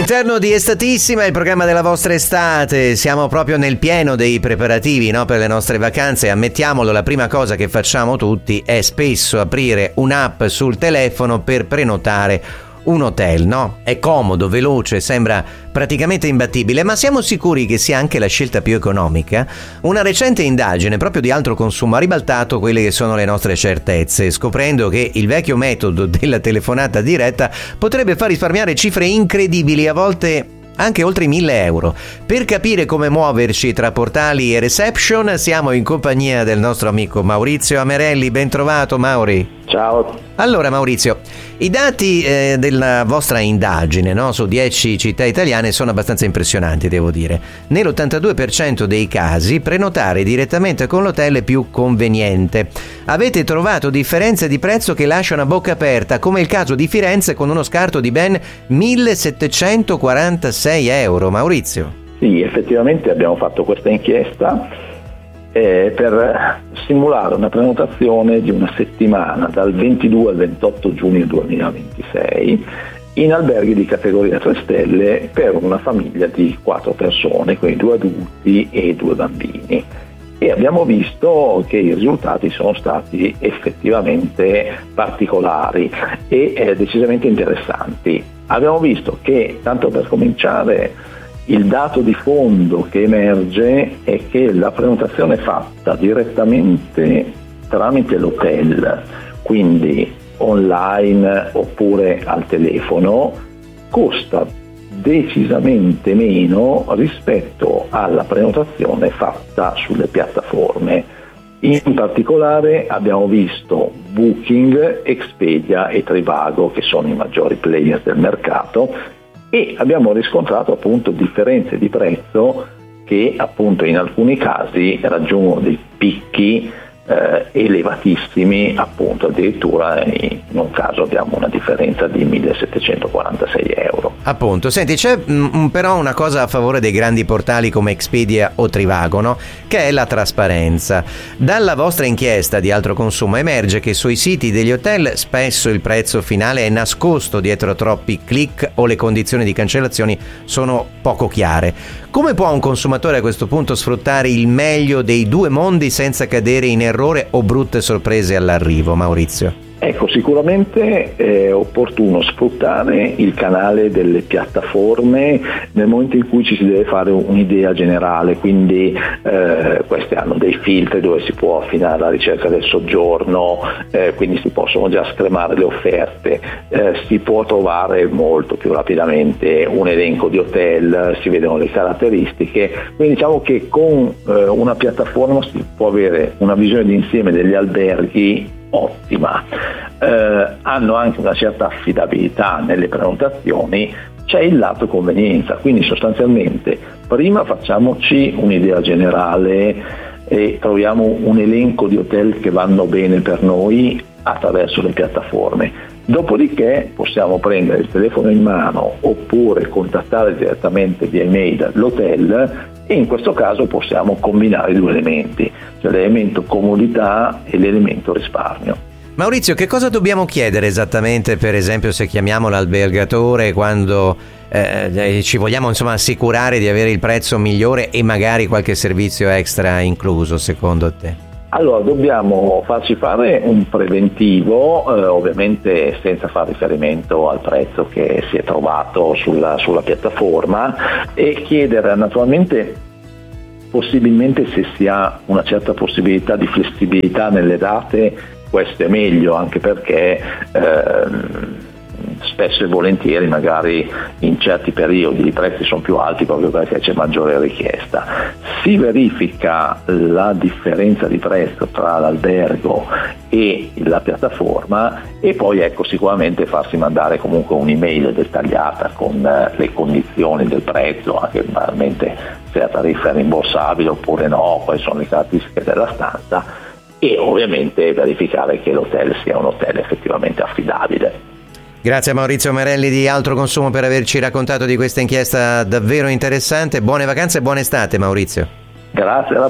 All'interno di Estatissima, il programma della vostra estate, siamo proprio nel pieno dei preparativi, no, per le nostre vacanze. Ammettiamolo, la prima cosa che facciamo tutti è spesso aprire un'app sul telefono per prenotare un hotel, no? È comodo, veloce, sembra praticamente imbattibile, ma siamo sicuri che sia anche la scelta più economica? Una recente indagine proprio di Altro Consumo ha ribaltato quelle che sono le nostre certezze, scoprendo che il vecchio metodo della telefonata diretta potrebbe far risparmiare cifre incredibili, a volte anche oltre i 1.000 euro. Per capire come muoverci tra portali e reception siamo in compagnia del nostro amico Maurizio Amerelli. Ben trovato, Mauri. Ciao. Allora, Maurizio, i dati della vostra indagine, no, su 10 città italiane sono abbastanza impressionanti, devo dire. Nell'82% dei casi prenotare direttamente con l'hotel è più conveniente. Avete trovato differenze di prezzo che lasciano a bocca aperta, come il caso di Firenze con uno scarto di ben 1.746 euro. Maurizio. Sì, effettivamente abbiamo fatto questa inchiesta per simulare una prenotazione di una settimana dal 22 al 28 giugno 2026 in alberghi di categoria 3 stelle per una famiglia di 4 persone, quindi 2 adulti e 2 bambini. E abbiamo visto che i risultati sono stati effettivamente particolari e decisamente interessanti. Abbiamo visto che, tanto per cominciare, il dato di fondo che emerge è che la prenotazione fatta direttamente tramite l'hotel, quindi online oppure al telefono, costa decisamente meno rispetto alla prenotazione fatta sulle piattaforme. In particolare abbiamo visto Booking, Expedia e Trivago, che sono i maggiori player del mercato, e abbiamo riscontrato appunto differenze di prezzo che appunto in alcuni casi raggiungono dei picchi elevatissimi, appunto addirittura in un caso abbiamo una differenza di 1.746 euro. Appunto, senti, c'è però una cosa a favore dei grandi portali come Expedia o Trivago, no? Che è la trasparenza. Dalla vostra inchiesta di Altro Consumo emerge che sui siti degli hotel spesso il prezzo finale è nascosto dietro a troppi click o le condizioni di cancellazioni sono poco chiare. Come può un consumatore a questo punto sfruttare il meglio dei due mondi senza cadere in errore o brutte sorprese all'arrivo, Maurizio? Ecco, sicuramente è opportuno sfruttare il canale delle piattaforme nel momento in cui ci si deve fare un'idea generale, quindi queste hanno dei filtri dove si può affinare la ricerca del soggiorno, quindi si possono già scremare le offerte, si può trovare molto più rapidamente un elenco di hotel, si vedono le caratteristiche, quindi diciamo che con una piattaforma si può avere una visione d'insieme degli alberghi ottima. Hanno anche una certa affidabilità nelle prenotazioni, c'è il lato convenienza, quindi sostanzialmente prima facciamoci un'idea generale e troviamo un elenco di hotel che vanno bene per noi attraverso le piattaforme. Dopodiché possiamo prendere il telefono in mano oppure contattare direttamente via email l'hotel e in questo caso possiamo combinare i due elementi, cioè l'elemento comodità e l'elemento risparmio. Maurizio, che cosa dobbiamo chiedere esattamente, per esempio, se chiamiamo l'albergatore quando ci vogliamo assicurare di avere il prezzo migliore e magari qualche servizio extra incluso, secondo te? Allora, dobbiamo farci fare un preventivo, ovviamente senza fare riferimento al prezzo che si è trovato sulla piattaforma, e chiedere naturalmente possibilmente se si ha una certa possibilità di flessibilità nelle date. Questo è meglio, anche perché spesso e volentieri magari in certi periodi i prezzi sono più alti proprio perché c'è maggiore richiesta. Si verifica la differenza di prezzo tra l'albergo e la piattaforma e poi sicuramente farsi mandare comunque un'email dettagliata con le condizioni del prezzo, anche banalmente se la tariffa è rimborsabile oppure no, quali sono le caratteristiche della stanza, e ovviamente verificare che l'hotel sia un hotel effettivamente affidabile. Grazie a Maurizio Amerelli di Altro Consumo per averci raccontato di questa inchiesta davvero interessante. Buone vacanze e buona estate, Maurizio. Grazie, alla